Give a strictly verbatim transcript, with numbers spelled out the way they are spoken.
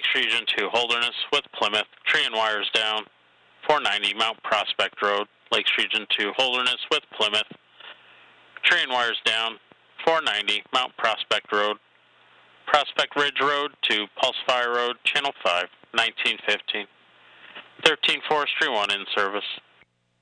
Region two Holderness with Plymouth, tree and wires down. four ninety Mount Prospect Road, Lakes Region two Holderness with Plymouth, tree and wires down. four ninety Mount Prospect Road, Prospect Ridge Road to Pulsefire Road, Channel five, nineteen fifteen. thirteen Forestry one in service.